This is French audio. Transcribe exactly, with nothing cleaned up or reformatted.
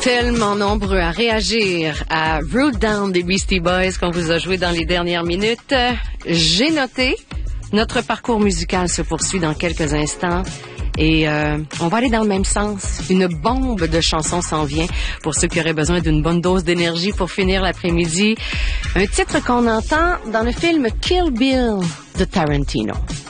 Tellement nombreux à réagir à Root Down des Beastie Boys qu'on vous a joué dans les dernières minutes. J'ai noté, notre parcours musical se poursuit dans quelques instants. Et euh, on va aller dans le même sens. Une bombe de chansons s'en vient pour ceux qui auraient besoin d'une bonne dose d'énergie pour finir l'après-midi. Un titre qu'on entend dans le film Kill Bill de Tarantino.